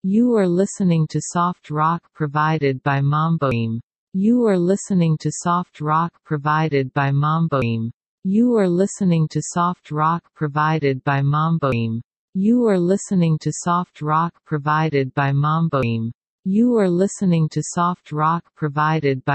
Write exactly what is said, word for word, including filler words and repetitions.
You are listening to soft rock provided by Mamboim. You are listening to soft rock provided by Mamboim. You are listening to soft rock provided by Mamboim. You are listening to soft rock provided by Mamboim. You are listening to soft rock provided by